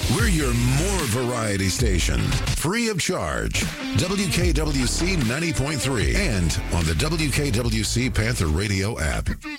We're your more variety station, free of charge. WKWC 90.3 and on the WKWC Panther Radio app.